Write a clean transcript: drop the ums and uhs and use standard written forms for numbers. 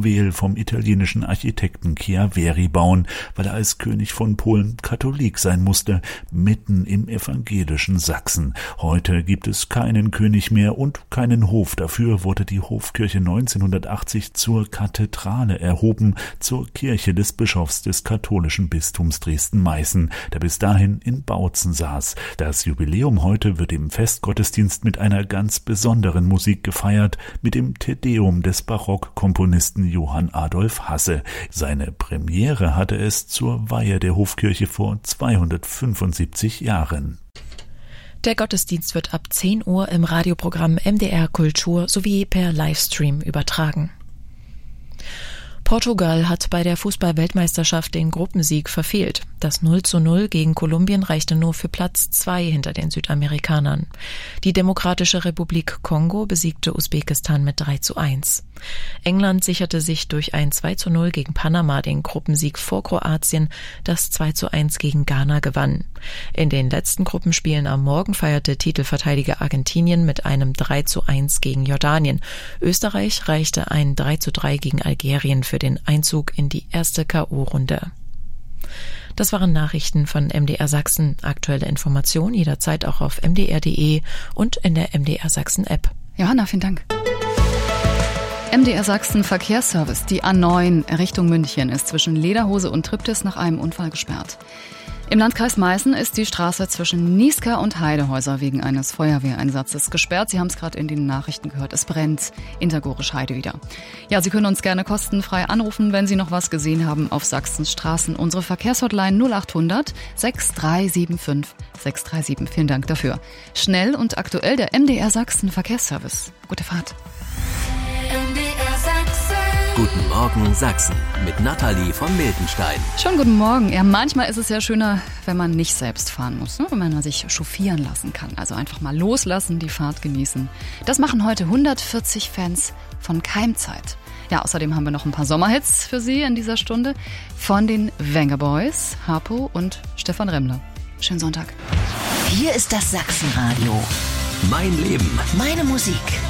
Juwel vom italienischen Architekten Chiaveri bauen, weil er als König von Polen Katholik sein musste, mitten im evangelischen Sachsen. Heute gibt es keinen König mehr und keinen Hof. Dafür wurde die Hofkirche 1980 zur Kathedrale erhoben, zur Kirche des Bischofs des katholischen Bistums Dresden-Meißen, der bis dahin in Bautzen saß. Das Jubiläum heute wird im Festgottesdienst mit einer ganz besonderen Musik gefeiert, mit dem Te Deum des Barockkomponisten Johann Adolf Hasse. Seine Premiere hatte es zur Weihe der Hofkirche vor 275 Jahren. Der Gottesdienst wird ab 10 Uhr im Radioprogramm MDR Kultur sowie per Livestream übertragen. Portugal hat bei der Fußball-Weltmeisterschaft den Gruppensieg verfehlt. Das 0:0 gegen Kolumbien reichte nur für Platz 2 hinter den Südamerikanern. Die Demokratische Republik Kongo besiegte Usbekistan mit 3:1. England sicherte sich durch ein 2:0 gegen Panama den Gruppensieg vor Kroatien, das 2:1 gegen Ghana gewann. In den letzten Gruppenspielen am Morgen feierte Titelverteidiger Argentinien mit einem 3:1 gegen Jordanien. Österreich reichte ein 3:3 gegen Algerien für den Einzug in die erste K.O.-Runde. Das waren Nachrichten von MDR Sachsen. Aktuelle Informationen jederzeit auch auf mdr.de und in der MDR Sachsen App. Johanna, vielen Dank. MDR Sachsen Verkehrsservice. Die A9 Richtung München ist zwischen Lederhose und Triptis nach einem Unfall gesperrt. Im Landkreis Meißen ist die Straße zwischen Nieská und Heidehäuser wegen eines Feuerwehreinsatzes gesperrt. Sie haben es gerade in den Nachrichten gehört. Es brennt in der Gorisch-Heide wieder. Ja, Sie können uns gerne kostenfrei anrufen, wenn Sie noch was gesehen haben auf Sachsens Straßen. Unsere Verkehrshotline 0800 6375 637. Vielen Dank dafür. Schnell und aktuell der MDR Sachsen Verkehrsservice. Gute Fahrt. MDR Sachsen. Guten Morgen Sachsen mit Nathalie von Miltenstein. Schon guten Morgen. Ja, manchmal ist es ja schöner, wenn man nicht selbst fahren muss, ne? Wenn man sich chauffieren lassen kann. Also einfach mal loslassen, die Fahrt genießen. Das machen heute 140 Fans von Keimzeit. Ja, außerdem haben wir noch ein paar Sommerhits für Sie in dieser Stunde von den Vengaboys, Harpo und Stefan Remmler. Schönen Sonntag. Hier ist das Sachsenradio. Mein Leben. Meine Musik.